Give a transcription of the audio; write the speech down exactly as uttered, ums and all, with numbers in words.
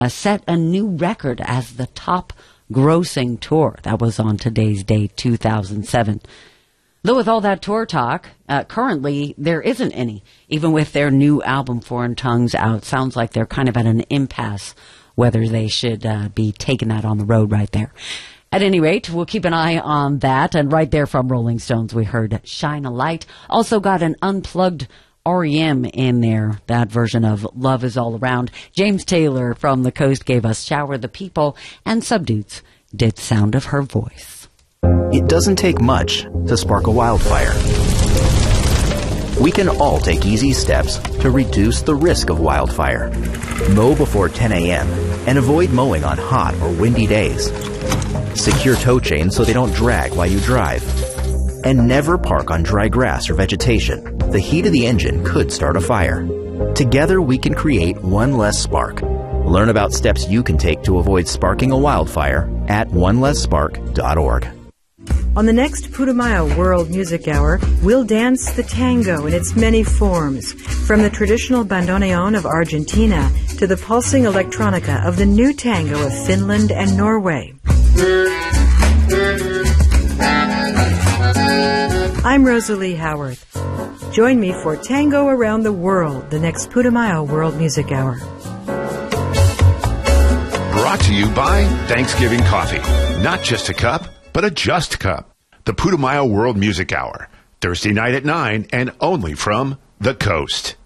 uh, set a new record as the top grossing tour. That was on today's date, two thousand seven. Though with all that tour talk, uh, currently there isn't any. Even with their new album, Foreign Tongues, out, sounds like they're kind of at an impasse whether they should uh, be taking that on the road right there. At any rate, we'll keep an eye on that. And right there from Rolling Stones, we heard Shine a Light. Also got an unplugged R E M in there, that version of Love Is All Around. James Taylor from the Coast gave us Shower the People, and Subdudes did Sound of Her Voice. It doesn't take much to spark a wildfire. We can all take easy steps to reduce the risk of wildfire. Mow before ten a.m. and avoid mowing on hot or windy days. Secure tow chains so they don't drag while you drive. And never park on dry grass or vegetation. The heat of the engine could start a fire. Together we can create one less spark. Learn about steps you can take to avoid sparking a wildfire at one less spark dot org. On the next Putumayo World Music Hour, we'll dance the tango in its many forms, from the traditional bandoneon of Argentina to the pulsing electronica of the new tango of Finland and Norway. I'm Rosalie Howarth. Join me for Tango Around the World, the next Putumayo World Music Hour. Brought to you by Thanksgiving Coffee. Not just a cup, but a just cup. The Putumayo World Music Hour, Thursday night at nine, and only from the Coast.